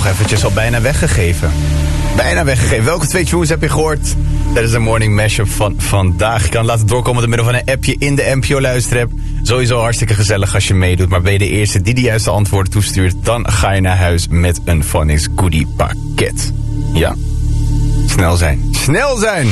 toch eventjes al bijna weggegeven. Welke 2 tunes heb je gehoord? Dat is de morning mashup van vandaag. Je kan laten doorkomen door middel van een appje in de NPO Luisterapp. Sowieso hartstikke gezellig als je meedoet. Maar ben je de eerste die de juiste antwoorden toestuurt, dan ga je naar huis met een Phonics goodie pakket. Ja? Snel zijn.